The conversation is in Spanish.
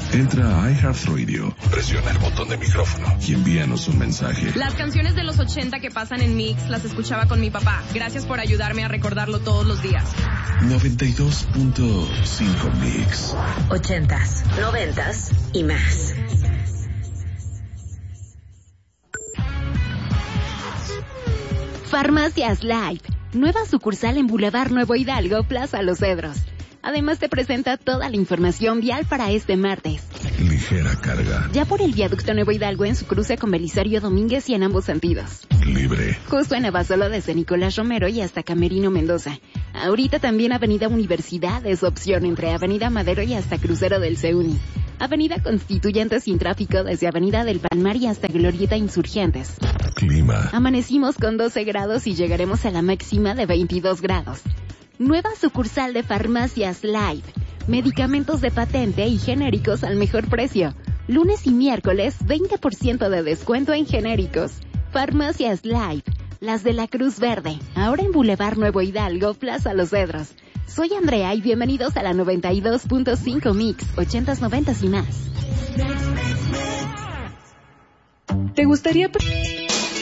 Entra a iHeartRadio, presiona el botón de micrófono y envíanos un mensaje. Las canciones de los 80 que pasan en Mix las escuchaba con mi papá. Gracias por ayudarme a recordarlo todos los días. 92.5 Mix. 80s, 90s y más. Farmacias Life, nueva sucursal en Boulevard Nuevo Hidalgo, Plaza Los Cedros. Además te presenta toda la información vial para este martes. Ligera carga. Ya por el viaducto Nuevo Hidalgo en su cruce con Belisario Domínguez y en ambos sentidos. Libre. Justo en Abasolo desde Nicolás Romero y hasta Camerino Mendoza. Ahorita también Avenida Universidad es opción entre Avenida Madero y hasta Crucero del CEUNI. Avenida Constituyentes sin tráfico desde Avenida del Palmar y hasta Glorieta Insurgentes. Clima. Amanecimos con 12 grados y llegaremos a la máxima de 22 grados. Nueva sucursal de Farmacias Live. Medicamentos de patente y genéricos al mejor precio. Lunes y miércoles, 20% de descuento en genéricos. Farmacias Live. Las de la Cruz Verde. Ahora en Boulevard Nuevo Hidalgo, Plaza Los Cedros. Soy Andrea y bienvenidos a la 92.5 Mix, 80s, 90s y más. ¿Te gustaría...